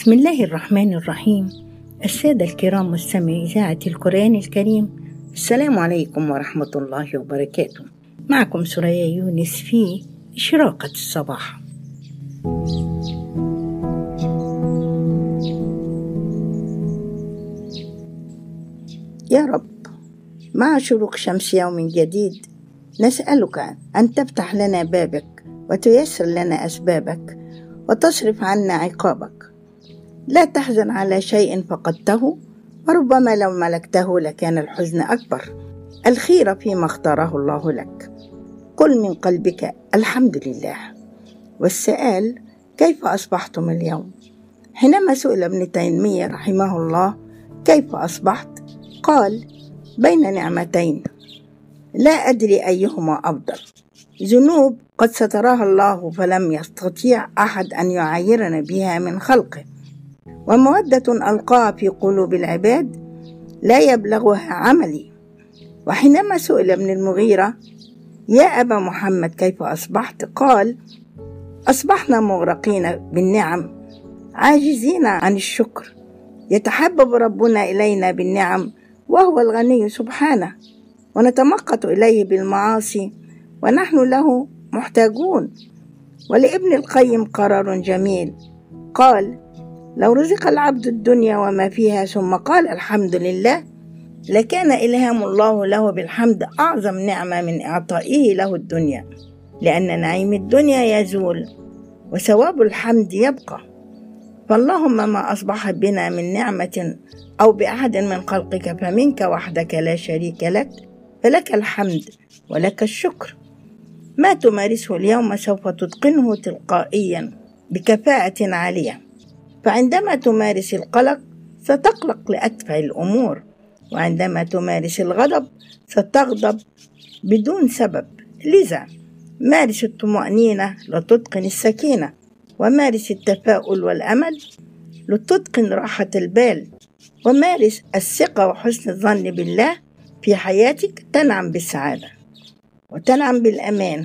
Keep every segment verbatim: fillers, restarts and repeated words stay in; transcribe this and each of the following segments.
بسم الله الرحمن الرحيم. السادة الكرام مستمعي إذاعة القرآن الكريم، السلام عليكم ورحمة الله وبركاته. معكم سوريا يونس في إشراقة الصباح. يا رب، مع شروق شمس يوم جديد نسألك أن تفتح لنا بابك وتيسر لنا أسبابك وتصرف عنا عقابك. لا تحزن على شيء فقدته، وربما لو ملكته لكان الحزن أكبر. الخير فيما اختاره الله لك. قل من قلبك الحمد لله. والسؤال: كيف أصبحتم اليوم؟ حينما سئل ابن تيمية رحمه الله كيف أصبحت، قال: بين نعمتين لا أدري أيهما أفضل، ذنوب قد سترها الله فلم يستطيع أحد أن يعايرنا بها من خلقه، ومودة ألقاها في قلوب العباد لا يبلغها عملي. وحينما سئل ابن المغيرة: يا أبا محمد كيف أصبحت؟ قال: أصبحنا مغرقين بالنعم عاجزين عن الشكر. يتحبب ربنا إلينا بالنعم وهو الغني سبحانه، ونتمقت إليه بالمعاصي ونحن له محتاجون. ولابن القيم قرار جميل، قال: لو رزق العبد الدنيا وما فيها ثم قال الحمد لله لكان إلهام الله له بالحمد أعظم نعمة من إعطائه له الدنيا، لأن نعيم الدنيا يزول وثواب الحمد يبقى. فاللهم ما أصبح بنا من نعمة أو بأحد من خلقك فمنك وحدك لا شريك لك، فلك الحمد ولك الشكر. ما تمارسه اليوم سوف تتقنه تلقائيا بكفاءة عالية، فعندما تمارس القلق ستقلق لأتفه الأمور، وعندما تمارس الغضب ستغضب بدون سبب. لذا مارس الطمأنينة لتتقن السكينة، ومارس التفاؤل والأمل لتتقن راحة البال، ومارس الثقة وحسن الظن بالله في حياتك تنعم بالسعادة وتنعم بالأمان.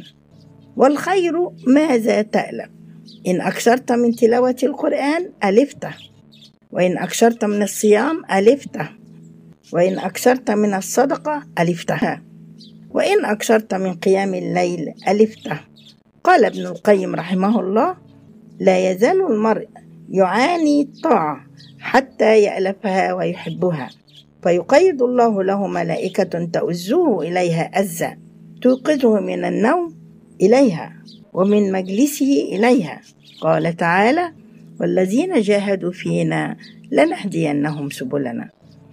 والخير ماذا تألف؟ إن أكثرت من تلاوة القرآن ألفته، وإن أكثرت من الصيام ألفته، وإن أكثرت من الصدقة ألفتها، وإن أكثرت من قيام الليل ألفته. قال ابن القيم رحمه الله: لا يزال المرء يعاني الطاعة حتى يألفها ويحبها، فيقيد الله له ملائكة تؤزه إليها أزا، توقظه من النوم إليها ومن مجلسه إليها. قال تعالى: والذين جاهدوا فينا لنهدينهم سبلنا.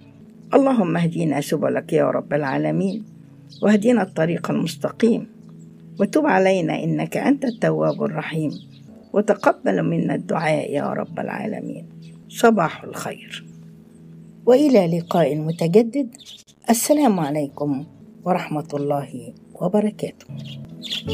اللهم اهدنا سبلك يا رب العالمين، واهدنا الطريق المستقيم، وتب علينا إنك أنت التواب الرحيم، وتقبل منا الدعاء يا رب العالمين. صباح الخير، وإلى لقاء متجدد. السلام عليكم ورحمة الله وبركاته.